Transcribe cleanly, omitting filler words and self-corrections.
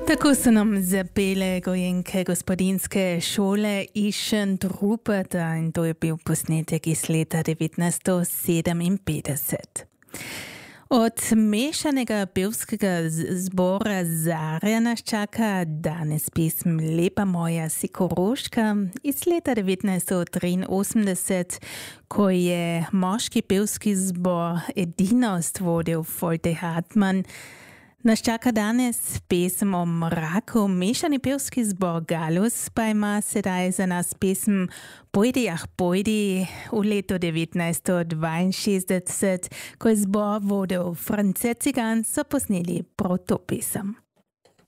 Tako so nam zapele gojenke gospodinske šole Išen Drupata in to je bil posnetek iz leta 1957. Od mešanega pevskega zbora Zarja nas čaka danes pesm Lepa moja Sikoroška iz leta 1983, ko je moški pevski zbor Edinost vodil Volte Hartmann. Nas čaka danes pesem o mraku. Mešani pevski zbor Galus pa ima sedaj za nas pesem Pojdi, ah pojdi v letu 1962, ko je zbor vodil France Cigan, so posneli prav to pesem.